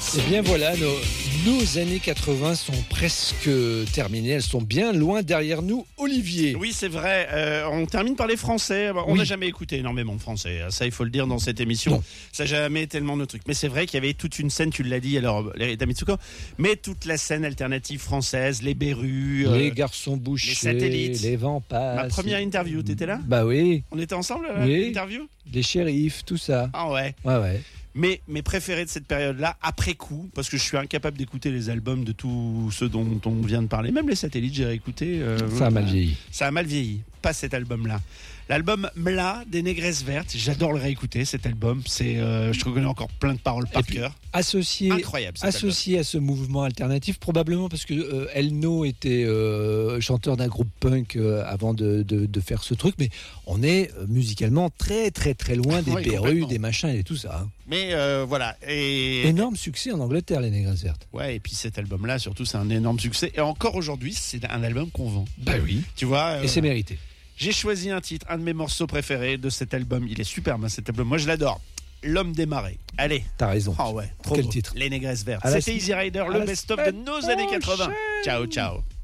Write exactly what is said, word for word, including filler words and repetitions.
Eh bien voilà, nos, nos années quatre-vingts sont presque terminées. Elles sont bien loin derrière nous, Olivier. Oui, c'est vrai. Euh, on termine par les Français. On n'a oui. jamais écouté énormément de Français. Ça, il faut le dire dans cette émission. Non. Ça n'a jamais tellement notre truc. Mais c'est vrai qu'il y avait toute une scène, tu l'as dit, alors, les Mitsuko, mais toute la scène alternative française, les Berus, les euh, garçons bouchés, les satellites, les vents passent. Ma première interview, t'étais là ? Bah oui. On était ensemble à oui. l'interview ? Les shérifs, tout ça. Ah ouais. Ouais, ouais. Mais mes préférés de cette période-là, après coup, parce que je suis incapable d'écouter les albums de tous ceux dont on vient de parler, même les satellites, j'ai réécouté. Euh, ça a mal vieilli. Ça a mal vieilli, pas cet album-là. L'album Mla des Négresses Vertes, j'adore le réécouter cet album. C'est, euh, je reconnais encore plein de paroles par cœur. Associé, incroyable. Associé album. à ce mouvement alternatif, probablement parce que euh, Elno était euh, chanteur d'un groupe punk euh, avant de, de, de faire ce truc, mais on est euh, musicalement très très très loin des oui, Berus, des machins et tout ça. Hein. Mais euh, voilà. Et... énorme succès en Angleterre, les Négresses Vertes. Ouais, et puis cet album-là, surtout, c'est un énorme succès. Et encore aujourd'hui, c'est un album qu'on vend. Bah oui. Tu vois. Euh... Et c'est mérité. J'ai choisi un titre, un de mes morceaux préférés de cet album. Il est superbe, hein, cet album. Moi, je l'adore. L'homme des marais. Allez. T'as raison. Oh ouais. Quel beau. titre ? Les Négresses Vertes. C'était Easy Rider, le best-of de nos années quatre-vingts. Ciao, ciao.